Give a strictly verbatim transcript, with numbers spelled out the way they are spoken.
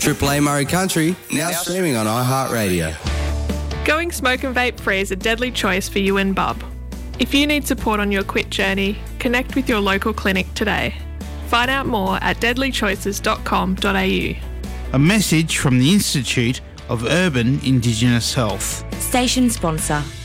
Triple A Murray Country, now streaming on iHeartRadio. Going smoke and vape free is a deadly choice for you and Bub. If you need support on your quit journey, connect with your local clinic today. Find out more at deadly choices dot com dot a u. A message from the Institute of Urban Indigenous Health. Station sponsor.